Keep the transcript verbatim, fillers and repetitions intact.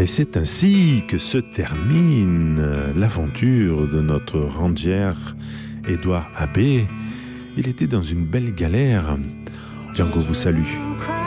Et c'est ainsi que se termine l'aventure de notre ranger Édouard Abbé. Il était dans une belle galère. Django vous salue.